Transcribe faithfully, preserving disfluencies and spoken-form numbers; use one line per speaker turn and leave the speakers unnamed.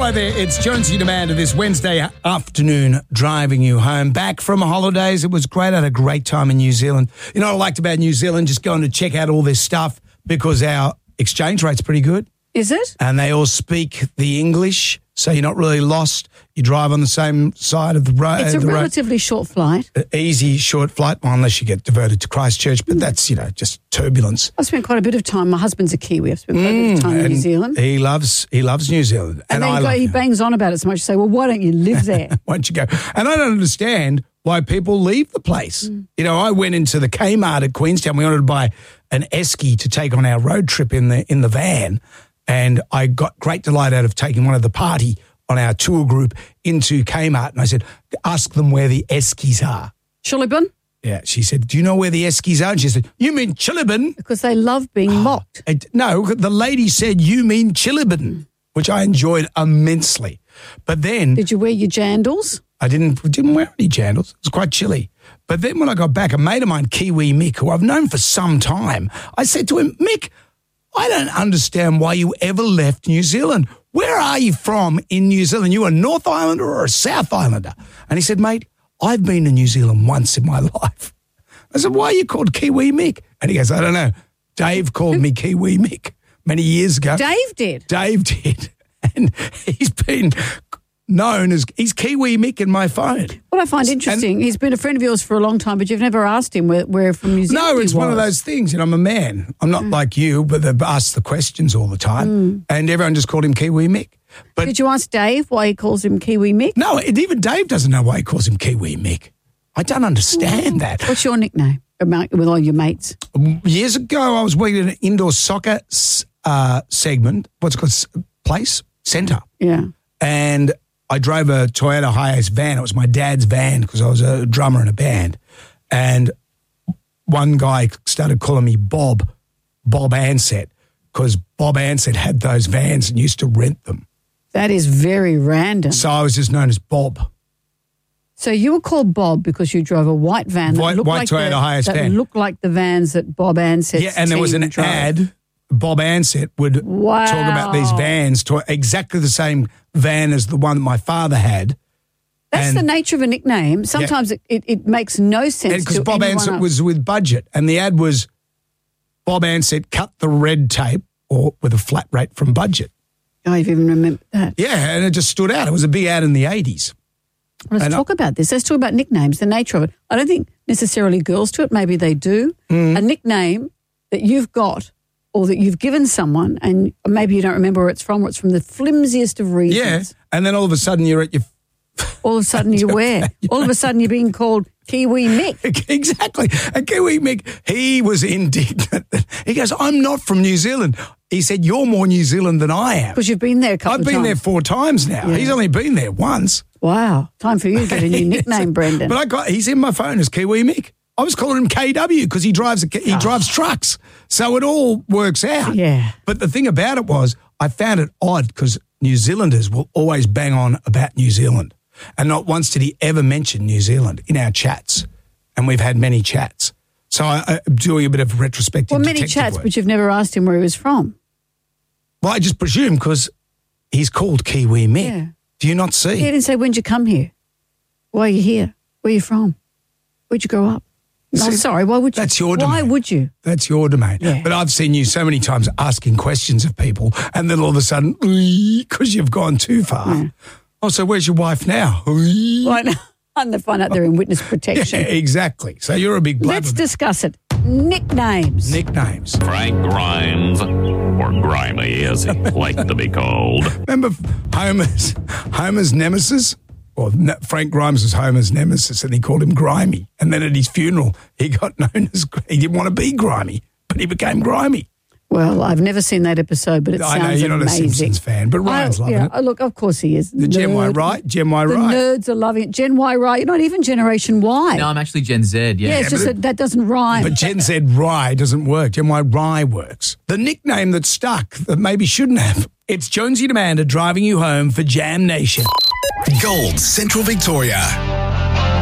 Hi there, it's Jonesy Demander this Wednesday afternoon driving you home. Back from holidays, it was great. I had a great time in New Zealand. You know what I liked about New Zealand? Just going to check out all this stuff because our exchange rate's pretty good.
Is it?
And they all speak the English, so you're not really lost. You drive on the same side of the road.
It's a relatively road. short flight.
Easy, short flight, well, unless you get diverted to Christchurch, but mm. that's, you know, just turbulence.
I've spent quite a bit of time. My husband's a Kiwi. I've spent quite mm, a bit of time in New Zealand.
He loves he loves New Zealand.
And,
and
then
I
he,
love
he bangs on about it so much. You say, well, why don't you live there?
Why don't you go? And I don't understand why people leave the place. Mm. You know, I went into the Kmart at Queenstown. We wanted to buy an esky to take on our road trip in the in the van. And I got great delight out of taking one of the party on our tour group into Kmart. And I said, ask them where the eskies are.
Chillibin?
Yeah. She said, do you know where the eskies are? And she said, you mean Chillibin?
Because they love being oh, mocked.
It, no, the lady said, you mean Chillibin, which I enjoyed immensely. But then...
Did you wear your jandals?
I didn't didn't wear any jandals. It was quite chilly. But then when I got back, a mate of mine, Kiwi Mick, who I've known for some time, I said to him, Mick, I don't understand why you ever left New Zealand. Where are you from in New Zealand? You a North Islander or a South Islander? And he said, mate, I've been to New Zealand once in my life. I said, why are you called Kiwi Mick? And he goes, I don't know. Dave called me Kiwi Mick many years ago.
Dave did?
Dave did. And he's been known as, he's Kiwi Mick in my phone.
What I find interesting, and, he's been a friend of yours for a long time, but you've never asked him where, where from New Zealand
No, it's
he was.
one of those things. You know, I'm a man. I'm not mm. like you, but they ask the questions all the time. Mm. And everyone just called him Kiwi Mick. But
did you ask Dave why he calls him Kiwi Mick?
No, even Dave doesn't know why he calls him Kiwi Mick. I don't understand mm. that.
What's your nickname with all your mates?
Years ago, I was working in an indoor soccer uh, segment, what's it called, place, centre.
Yeah.
And I drove a Toyota Hiace van. It was my dad's van because I was a drummer in a band. And one guy started calling me Bob, Bob Ansett, because Bob Ansett had those vans and used to rent them.
That is very random.
So I was just known as Bob.
So you were called Bob because you drove a white van that
white,
looked
white
like
Toyota
the,
Hiace
that
van.
looked like the vans that Bob Ansett.
Yeah, and there was an
drove.
ad. Bob Ansett would
wow.
talk about these vans, to exactly the same van as the one that my father had.
That's and, the nature of a nickname. Sometimes yeah. it, it, it makes no sense.
Because Bob Ansett
else.
was with budget, and the ad was Bob Ansett cut the red tape or with a flat rate from budget.
Oh, you've even remembered that.
Yeah, and it just stood out. It was a big ad in the eighties.
Well, let's and talk I, about this. Let's talk about nicknames, the nature of it. I don't think necessarily girls do it. Maybe they do. Mm. A nickname that you've got or that you've given someone and maybe you don't remember where it's from or it's from the flimsiest of reasons.
Yeah, and then all of a sudden you're at your...
All of a sudden you're where? All of a sudden you're being called Kiwi Mick.
Exactly. And Kiwi Mick, he was indignant. He goes, I'm not from New Zealand. He said, you're more New Zealand than I am.
Because you've been there a couple
I've
of times.
I've been there four times now. Yeah. He's only been there once.
Wow. Time for you to get a new nickname, Brendan.
But I got, he's in my phone as Kiwi Mick. I was calling him K W because he drives a, he oh. drives trucks. So it all works out.
Yeah.
But the thing about it was I found it odd because New Zealanders will always bang on about New Zealand. And not once did he ever mention New Zealand in our chats. And we've had many chats. So I, I'm doing a bit of retrospective
Well, many chats,
work.
But you've never asked him where he was from.
Well, I just presume because he's called Kiwi Mick.
Yeah.
Do you not see?
He didn't say, when'd you come here? Why are you here? Where are you from? Where'd you grow up? No, see, sorry, why would you?
That's your domain.
Why would you?
That's your domain.
Yeah.
But I've seen you so many times asking questions of people and then all of a sudden, because you've gone too far. Yeah. Oh, so where's your wife now?
Why not? And they find out they're in witness protection.
Yeah, exactly. So you're a big blabber.
Let's discuss it. Nicknames.
Nicknames.
Frank Grimes, or Grimy as he liked to be called.
Remember Homer's, Homer's nemesis? Or Frank Grimes was Homer's nemesis and he called him Grimy. And then at his funeral, he got known as, he didn't want to be grimy, but he became grimy.
Well, I've never seen that episode, but it
I
sounds
know you're
amazing.
not a Simpsons fan, but Ryan's
I,
loving
yeah,
it.
Look, of course he is.
The Gen Y right, Gen Y
the
right.
The nerds are loving it. Gen Y right. You're not even Generation Y.
No, I'm actually Gen Z, yeah.
Yeah, it's
yeah,
just
it,
that that doesn't rhyme.
But Gen Z rye doesn't work. Gen Y rye works. The nickname that stuck that maybe shouldn't have. It's Jonesy Demander driving you home for Jam Nation.
Gold Central Victoria.